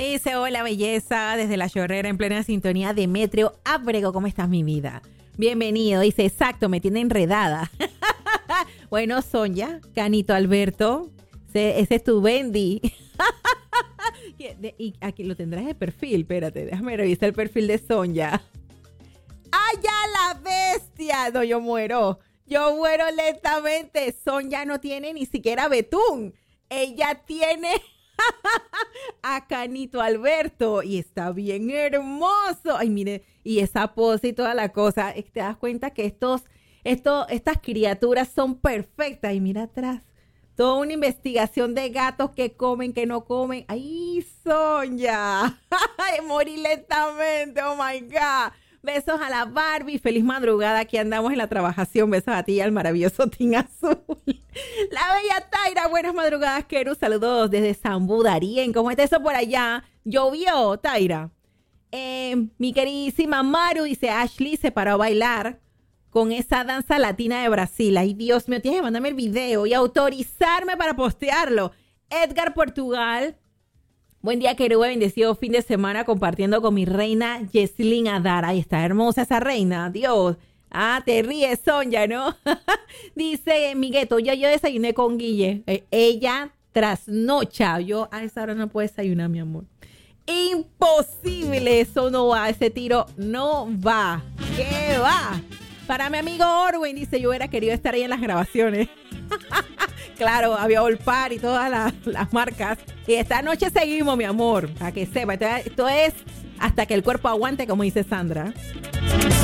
dice, hola belleza, desde La Chorrera en plena sintonía. Demetrio Ábrego, ¿cómo estás mi vida? Bienvenido, dice, exacto, me tiene enredada. Bueno, Sonia, Canito Alberto, ese es tu Bendy. Y aquí lo tendrás de perfil, espérate, déjame revisar el perfil de Sonia. ¡Ay, ya la bestia! No, yo muero lentamente. Sonia no tiene ni siquiera betún. Ella tiene a Canito Alberto y está bien hermoso. Ay, mire, y esa pose y toda la cosa. Te das cuenta que estas criaturas son perfectas. Y mira atrás, toda una investigación de gatos que comen, que no comen. ¡Ay, Sonia! ¡Ay, morí lentamente! ¡Oh, my God! Besos a la Barbie. Feliz madrugada. Aquí andamos en la trabajación. Besos a ti y al maravilloso Team Azul. La bella Taira. Buenas madrugadas, Keru. Saludos desde Zambú, Darien. ¿Cómo está eso por allá? ¿Llovió, Taira? Mi queridísima Maru dice, Ashley se paró a bailar con esa danza latina de Brasil. Ay, Dios mío, tienes que mandarme el video y autorizarme para postearlo. Edgar Portugal. Buen día, querido, bendecido fin de semana compartiendo con mi reina Yeslin Adara. Ahí está hermosa esa reina, Dios. Ah, te ríes, Sonia, ¿no? Dice Migueto, yo desayuné con Guille. Ella trasnocha. Yo a esa hora no puedo desayunar, mi amor. Imposible, eso no va, ese tiro no va. ¿Qué va? Para mi amigo Orwin, dice, yo hubiera querido estar ahí en las grabaciones. Claro, había Olpar y todas las marcas. Y esta noche seguimos, mi amor, para que sepa. Esto es hasta que el cuerpo aguante, como dice Sandra.